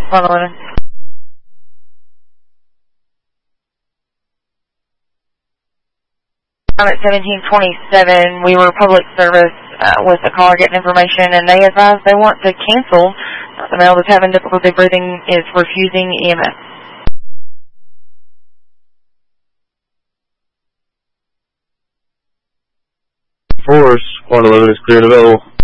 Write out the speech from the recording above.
111. I'm at 1727. We were public service with the caller getting information, and they advised they want to cancel. The male that's having difficulty breathing is refusing EMS. Force 111 is clear and available.